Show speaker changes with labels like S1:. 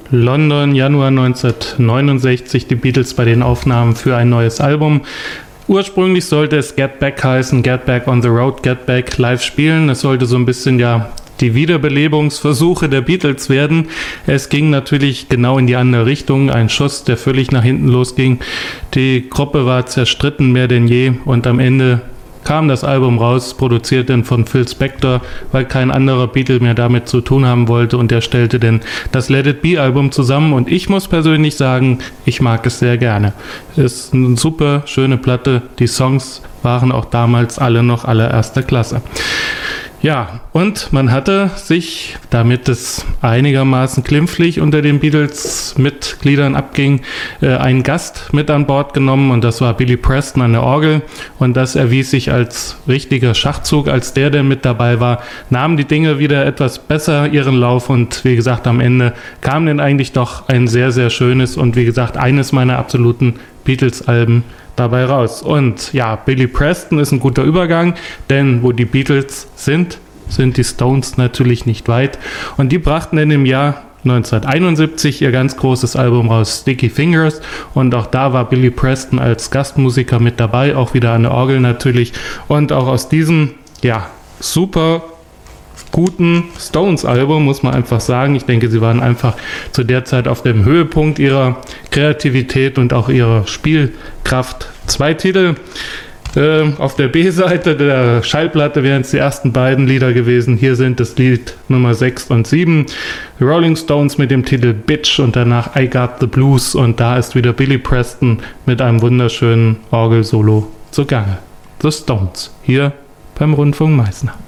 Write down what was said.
S1: London, Januar 1969, die Beatles bei den Aufnahmen für ein neues Album. Ursprünglich sollte es Get Back heißen, Get Back on the Road, Get Back live spielen. Es sollte so ein bisschen die Wiederbelebungsversuche der Beatles werden. Es ging natürlich genau in die andere Richtung. Ein Schuss, der völlig nach hinten losging. Die Gruppe war zerstritten mehr denn je und am Ende kam das Album raus, produziert dann von Phil Spector, weil kein anderer Beatle mehr damit zu tun haben wollte und der stellte dann das Let It Be Album zusammen und ich muss persönlich sagen, ich mag es sehr gerne. Es ist eine super schöne Platte, die Songs waren auch damals alle noch allererster Klasse. Ja, und man hatte sich, damit es einigermaßen glimpflich unter den Beatles-Mitgliedern abging, einen Gast mit an Bord genommen und das war Billy Preston an der Orgel und das erwies sich als richtiger Schachzug. Als der mit dabei war, nahmen die Dinge wieder etwas besser ihren Lauf und wie gesagt, am Ende kam dann eigentlich doch ein sehr, sehr schönes und wie gesagt, eines meiner absoluten Beatles-Alben dabei raus. Und ja, Billy Preston ist ein guter Übergang, denn wo die Beatles sind die Stones natürlich nicht weit. Und die brachten dann im Jahr 1971 ihr ganz großes Album raus, Sticky Fingers. Und auch da war Billy Preston als Gastmusiker mit dabei, auch wieder an der Orgel natürlich. Und auch aus diesem, super guten Stones-Album, muss man einfach sagen. Ich denke, sie waren einfach zu der Zeit auf dem Höhepunkt ihrer Kreativität und auch ihrer Spielkraft. 2 Titel auf der B-Seite der Schallplatte wären es die ersten beiden Lieder gewesen. Hier sind das Lied Nummer 6 und 7. The Rolling Stones mit dem Titel Bitch und danach I Got the Blues. Und da ist wieder Billy Preston mit einem wunderschönen Orgelsolo zugange. The Stones, hier beim Rundfunk Meißner.